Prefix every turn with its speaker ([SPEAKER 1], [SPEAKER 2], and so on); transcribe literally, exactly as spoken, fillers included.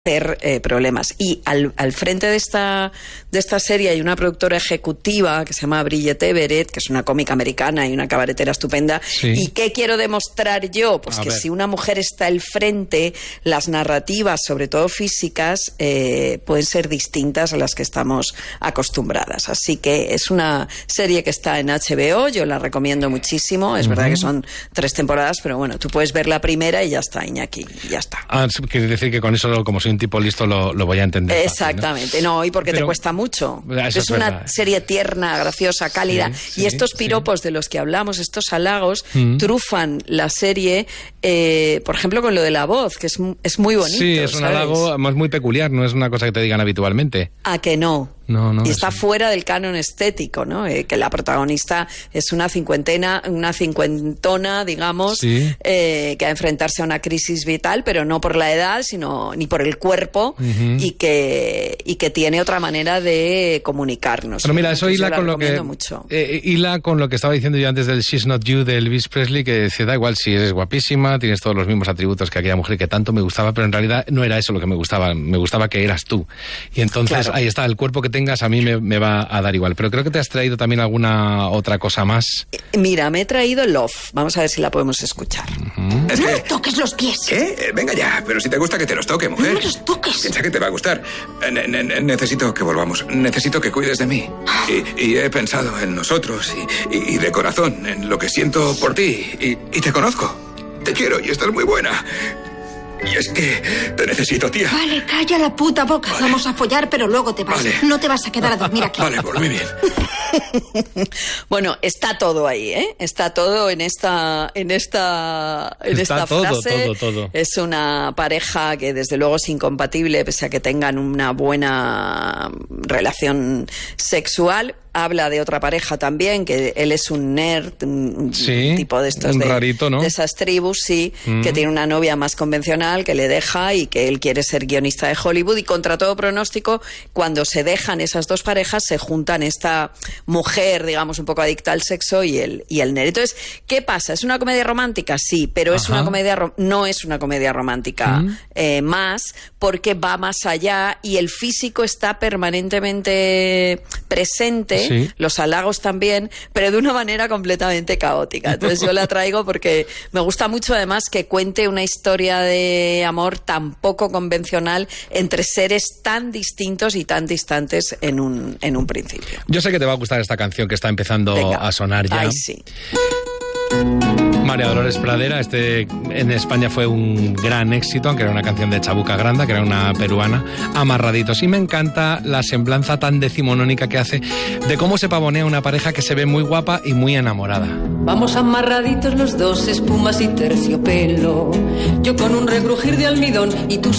[SPEAKER 1] hacer eh, problemas. Y al, al frente de esta, de esta serie hay una productora ejecutiva que se llama Bridget Everett, que es una cómica americana y una cabaretera estupenda. Sí. ¿Y qué quiero demostrar yo? Pues A que ver. si una mujer está al frente, las narrativas, sobre todo físicas, eh, pueden ser distintas a las que estamos acostumbradas. Así que es una serie que está en H B O, yo la recomiendo muchísimo. Es uh-huh. verdad que son tres temporadas, pero bueno, tú puedes ver la primera y ya está, Iñaki, y ya está.
[SPEAKER 2] Ah, quiere decir que con eso, como soy un tipo listo, lo, lo voy a entender.
[SPEAKER 1] Exactamente, fácil, ¿no? no, y porque Pero, te cuesta mucho. Es, es una verdad. serie tierna, graciosa, cálida, sí, y sí, estos piropos sí. de los que hablamos, estos halagos, mm. trufan la serie, eh, por ejemplo, con lo de la voz, que es, es muy bonito.
[SPEAKER 2] Sí, es un
[SPEAKER 1] ¿sabes?
[SPEAKER 2] halago además muy peculiar, no es una cosa que te digan habitualmente.
[SPEAKER 1] ¿A que no?
[SPEAKER 2] No, no,
[SPEAKER 1] y está
[SPEAKER 2] eso.
[SPEAKER 1] fuera del canon estético, ¿no? Eh, que la protagonista es una cincuentena, una cincuentona, digamos, sí. eh, que va a enfrentarse a una crisis vital, pero no por la edad, sino ni por el cuerpo, uh-huh. y que y que tiene otra manera de comunicarnos.
[SPEAKER 2] Pero mira, eso hila con lo que
[SPEAKER 1] mucho.
[SPEAKER 2] Eh, hila con lo que estaba diciendo yo antes del She's Not You de Elvis Presley, que decía, da igual si eres guapísima, tienes todos los mismos atributos que aquella mujer que tanto me gustaba, pero en realidad no era eso lo que me gustaba, me gustaba que eras tú. Y entonces claro. ahí está, el cuerpo que tengas a mí me, me va a dar igual. Pero creo que te has traído también alguna otra cosa más.
[SPEAKER 1] Mira, me he traído Love. Vamos a ver si la podemos escuchar.
[SPEAKER 3] Uh-huh. Es
[SPEAKER 4] no
[SPEAKER 3] que...
[SPEAKER 4] me toques los pies.
[SPEAKER 3] ¿Qué? Venga ya, pero si te gusta que te los toque, mujer.
[SPEAKER 4] No me los toques.
[SPEAKER 3] Piensa que te va a gustar. Ne- ne- necesito que volvamos. Necesito que cuides de mí. Y, y he pensado en nosotros y, y, y de corazón, en lo que siento por ti. Y, y te conozco. Te quiero y estás muy buena. Y es que te necesito, tía.
[SPEAKER 4] Vale, calla la puta boca. Vale. Vamos a follar, pero luego te vas. Vale. No te vas a quedar a dormir aquí.
[SPEAKER 3] Vale, por muy bien.
[SPEAKER 1] Bueno, está todo ahí, ¿eh? Está todo en esta, en esta, en
[SPEAKER 2] está
[SPEAKER 1] esta
[SPEAKER 2] todo,
[SPEAKER 1] frase.
[SPEAKER 2] Todo, todo.
[SPEAKER 1] Es una pareja que desde luego es incompatible, pese a que tengan una buena relación sexual. Habla de otra pareja también, que él es un nerd, un
[SPEAKER 2] sí,
[SPEAKER 1] tipo de estos
[SPEAKER 2] un
[SPEAKER 1] de,
[SPEAKER 2] rarito, ¿no?
[SPEAKER 1] de esas tribus, sí, mm. que tiene una novia más convencional, que le deja y que él quiere ser guionista de Hollywood, y contra todo pronóstico, cuando se dejan esas dos parejas, se juntan esta mujer, digamos, un poco adicta al sexo y el, y el nerd. Entonces, ¿qué pasa? ¿Es una comedia romántica? Sí, pero es Ajá. una comedia ro- no es una comedia romántica mm. eh, más, porque va más allá y el físico está permanentemente presente. Sí. Los halagos también, pero de una manera completamente caótica. Entonces yo la traigo porque me gusta mucho además que cuente una historia de amor tan poco convencional entre seres tan distintos y tan distantes en un, en un principio.
[SPEAKER 2] Yo sé que te va a gustar esta canción que está empezando Venga. a sonar ya.
[SPEAKER 1] Ay, sí.
[SPEAKER 2] María Dolores Pradera, este en España fue un gran éxito, aunque era una canción de Chabuca Granda, que era una peruana, Amarraditos. Y me encanta la semblanza tan decimonónica que hace de cómo se pavonea una pareja que se ve muy guapa y muy enamorada.
[SPEAKER 5] Vamos amarraditos los dos, espumas y terciopelo. Yo con un regrujir de almidón y tú